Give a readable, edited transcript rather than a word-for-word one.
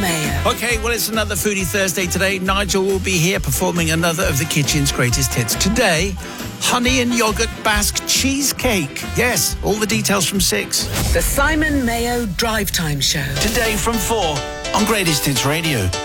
Mayo. Okay, well, it's another Foodie Thursday today. Nigel will be here performing another of the kitchen's greatest hits. Today, honey and yoghurt Basque cheesecake. Yes, all the details from 6. The Simon Mayo Drive Time Show. Today from 4 on Greatest Hits Radio.